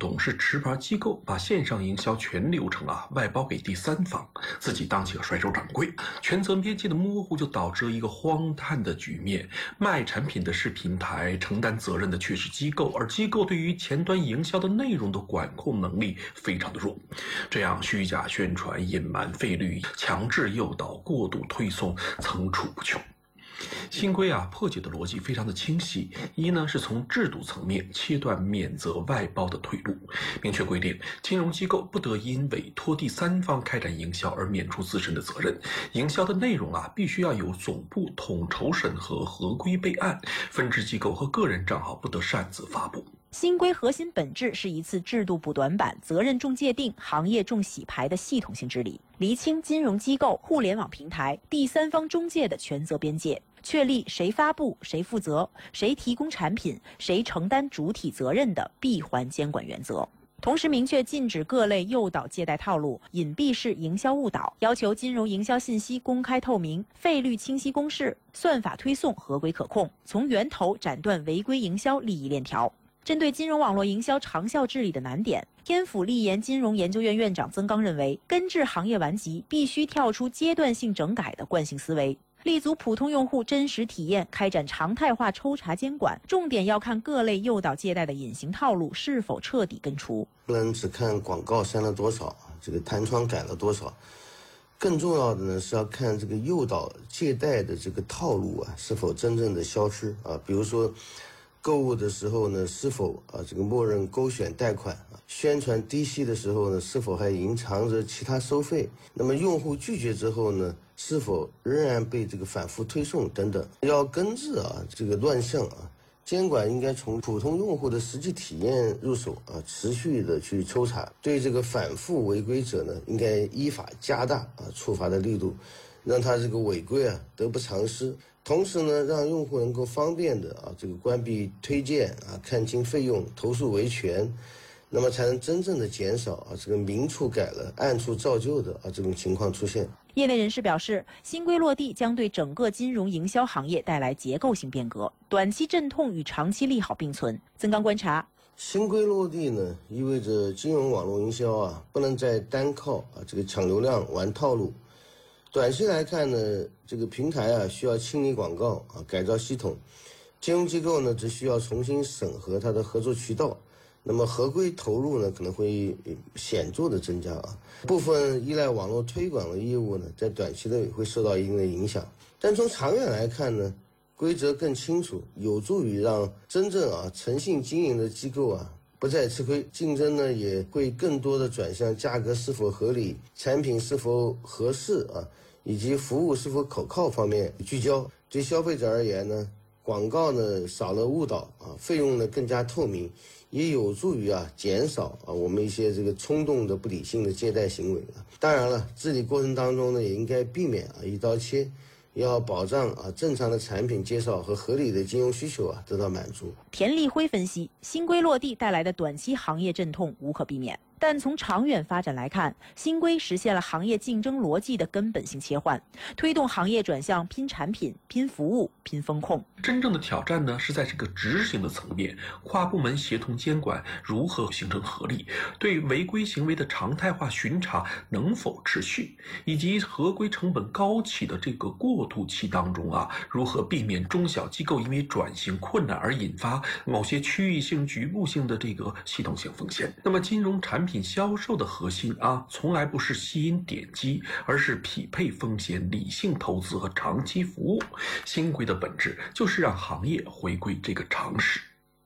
董事持牌机构把线上营销全流程外包给第三方，自己当起了甩手掌柜，权责边界的模糊就导致了一个荒诞的局面：卖产品的是平台，承担责任的却是机构，而机构对于前端营销的内容的管控能力非常的弱，这样虚假宣传、隐瞒费率、强制诱导、过度推送层出不穷。新规破解的逻辑非常的清晰，一呢是从制度层面切断免责外包的退路，明确规定金融机构不得因委托第三方开展营销而免除自身的责任，营销的内容必须要由总部统筹审核、合规备案，分支机构和个人账号不得擅自发布。 新规核心本质是一次制度补短板、责任重界定、行业重洗牌的系统性治理，厘清金融机构、互联网平台、第三方中介的权责边界，确立谁发布、谁负责、谁提供产品、谁承担主体责任的闭环监管原则。同时明确禁止各类诱导借贷套路、隐蔽式营销误导，要求金融营销信息公开透明、费率清晰公示、算法推送合规可控，从源头斩断违规营销利益链条。针对金融网络营销长效治理的难点，天府立研金融研究院院长曾刚认为，根治行业顽疾必须跳出阶段性整改的惯性思维，立足普通用户真实体验，开展常态化抽查监管，重点要看各类诱导借贷的隐形套路是否彻底根除。 不能只看广告删了多少，这个弹窗改了多少，更重要的呢是要看这个诱导借贷的这个套路是否真正的消失比如说购物的时候呢，是否这个默认勾选贷款宣传低息的时候呢，是否还隐藏着其他收费？那么用户拒绝之后呢，是否仍然被这个反复推送等等？要根治这个乱象监管应该从普通用户的实际体验入手持续的去抽查，对这个反复违规者呢，应该依法加大处罚的力度，让他这个违规得不偿失。同时呢，让用户能够方便的这个关闭推荐看清费用、投诉维权，那么才能真正的减少这个明处改了暗处照旧的这种情况出现。 业内人士表示，新规落地将对整个金融营销行业带来结构性变革，短期阵痛与长期利好并存。曾刚观察， 新规落地呢，意味着金融网络营销不能再单靠这个抢流量、玩套路。短期来看呢，这个平台需要清理广告改造系统，金融机构呢只需要重新审核它的合作渠道，那么合规投入呢可能会显著的增加部分依赖网络推广的业务呢，在短期内会受到一定的影响，但从长远来看呢，规则更清楚，有助于让真正诚信经营的机构不再吃亏，竞争呢也会更多的转向价格是否合理、产品是否合适以及服务是否可靠方面聚焦。对消费者而言呢，广告呢少了误导费用呢更加透明，也有助于减少我们一些这个冲动的不理性的借贷行为当然了，治理过程当中呢也应该避免一刀切，要保障正常的产品介绍和合理的金融需求得到满足。 田立辉分析，新规落地带来的短期行业阵痛无可避免，但从长远发展来看，新规实现了行业竞争逻辑的根本性切换，推动行业转向拼产品、拼服务、拼风控。 真正的挑战呢，是在这个执行的层面，跨部门协同监管如何形成合力，对违规行为的常态化巡查能否持续，以及合规成本高企的这个过渡期当中如何避免中小机构因为转型困难而引发某些区域性、局部性的这个系统性风险。那么金融产品销售的核心从来不是吸引点击，而是匹配风险、理性投资和长期服务。新规的本质就是让行业回归这个常识。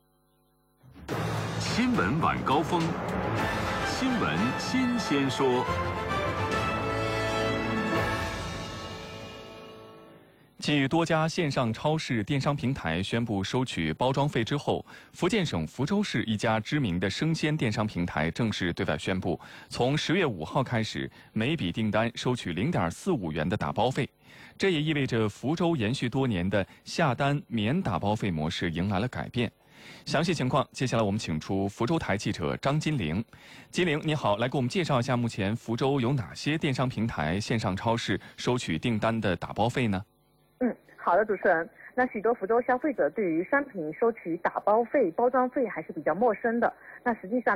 新闻晚高峰，新闻新鲜说。 继多家线上超市电商平台宣布收取包装费之后，福建省福州市一家知名的生鲜电商平台正式对外宣布，从10月5号开始，每笔订单收取0.45元的打包费。这也意味着福州延续多年的下单免打包费模式迎来了改变。详细情况，接下来我们请出福州台记者张金玲。金玲，你好，来给我们介绍一下目前福州有哪些电商平台、线上超市收取订单的打包费呢？ 好的，主持人。那许多福州消费者对于商品收取打包费、包装费还是比较陌生的。那实际上呢，这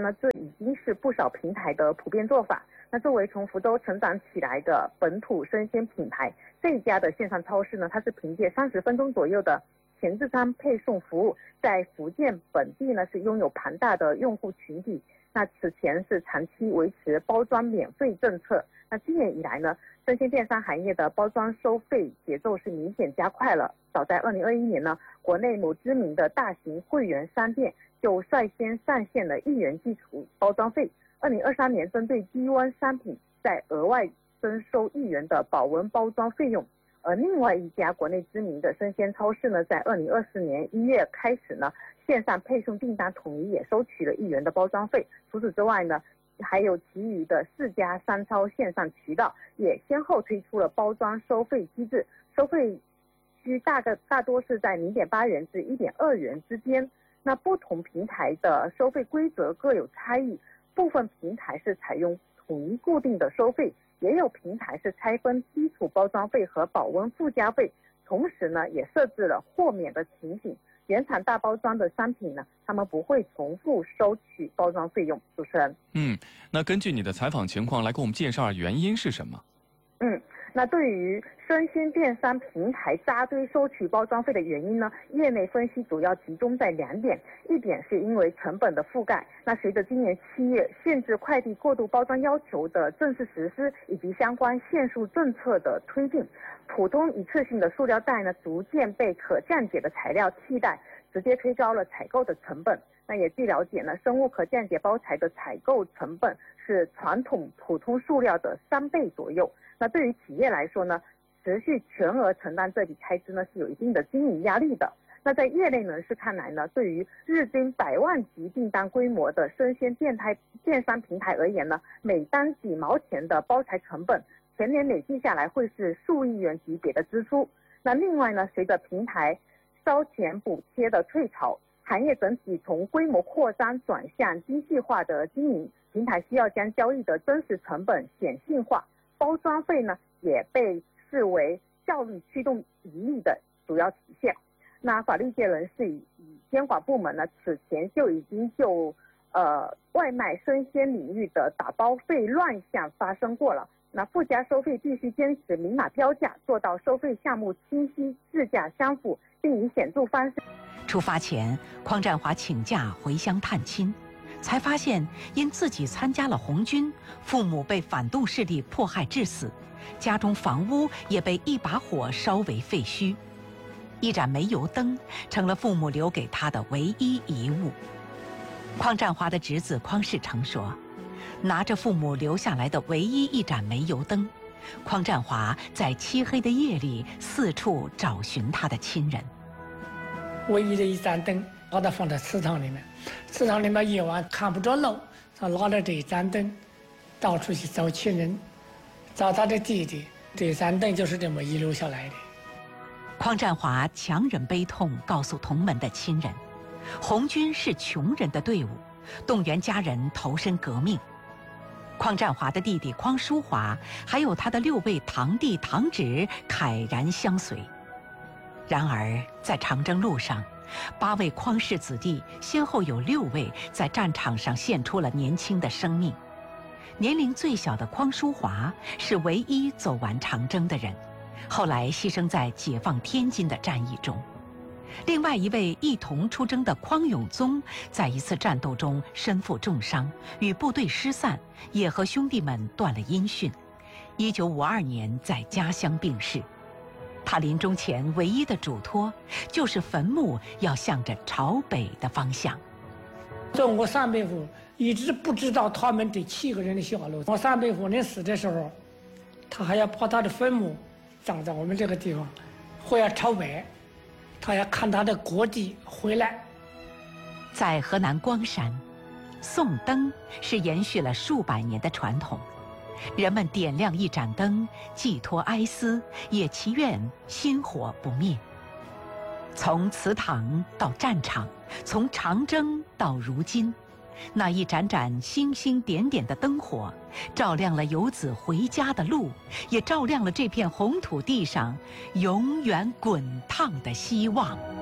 已经是不少平台的普遍做法。那作为从福州成长起来的本土生鲜品牌，这一家的线上超市呢，它是凭借30分钟左右的前置仓配送服务，在福建本地呢是拥有庞大的用户群体。那此前是长期维持包装免费政策。那今年以来呢，生鲜电商行业的包装收费节奏是明显加快了。早在2021年呢，国内某知名的大型会员商店就率先上线了1元基础包装费。2023年，针对低温商品再额外征收1元的保温包装费用。而另外一家国内知名的生鲜超市呢，在2024年1月开始呢，线上配送订单统一也收取了1元的包装费。除此之外呢，还有其余的4家商超线上渠道也先后推出了包装收费机制，收费区大多是在0.8元至1.2元之间。那不同平台的收费规则各有差异，部分平台是采用统一固定的收费，也有平台是拆分基础包装费和保温附加费，同时呢也设置了豁免的情形。原厂大包装的商品呢，他们不会重复收取包装费用。主持人， 那根据你的采访情况来给我们介绍原因是什么？ 那对于生鲜电商平台扎堆收取包装费的原因呢，业内分析主要集中在2点。一点是因为成本的覆盖，那随着今年7月限制快递过度包装要求的正式实施，以及相关限塑政策的推进，普通一次性的塑料袋呢逐渐被可降解的材料替代，直接推高了采购的成本。那也据了解呢，生物可降解包材的采购成本是传统普通塑料的3倍左右。那对于企业来说呢，持续全额承担这笔开支呢是有一定的经营压力的。那在业内人士看来呢，对于日均100万级订单规模的生鲜电商平台而言呢，每单几毛钱的包材成本，全年累计下来会是数亿元级别的支出。那另外呢，随着平台烧钱补贴的退潮，行业整体从规模扩张转向精细化的经营，平台需要将交易的真实成本显性化，包装费呢也被视为效率驱动盈利的主要体现。那法律界人士与监管部门呢，此前就已经就外卖生鲜领域的打包费乱象发生过了。那附加收费必须坚持明码标价，做到收费项目清晰、质价相符，并以显著方式。 出发前，匡占华请假回乡探亲，才发现因自己参加了红军，父母被反动势力迫害致死，家中房屋也被一把火烧为废墟。一盏煤油灯成了父母留给他的唯一遗物。匡占华的侄子匡世成说，拿着父母留下来的唯一一盏煤油灯，匡占华在漆黑的夜里四处找寻他的亲人。 唯一的一盏灯，把它放在祠堂里面，祠堂里面夜晚看不着路，他拿着这一盏灯，到处去找亲人，找他的弟弟。这盏灯就是这么遗留下来的。 匡占华强忍悲痛，告诉同门的亲人，红军是穷人的队伍，动员家人投身革命。匡占华的弟弟匡淑华，还有他的6位堂弟堂侄慨然相随。然而，在长征路上，8位匡氏子弟先后有6位在战场上献出了年轻的生命。年龄最小的匡淑华是唯一走完长征的人，后来牺牲在解放天津的战役中。另外一位一同出征的匡永宗，在一次战斗中身负重伤，与部队失散，也和兄弟们断了音讯。1952年在家乡病逝。他临终前唯一的嘱托，就是坟墓要向着朝北的方向。 我三辈父一直不知道他们这7个人的下落。我三辈父临死的时候，他还要把他的坟墓葬在我们这个地方，或要朝北，他要看他的国籍回来。 在河南光山，送灯是延续了数百年的传统。人们点亮一盏灯，寄托哀思，也祈愿薪火不灭。从祠堂到战场，从长征到如今，那一盏盏星星点点的灯火，照亮了游子回家的路，也照亮了这片红土地上永远滚烫的希望。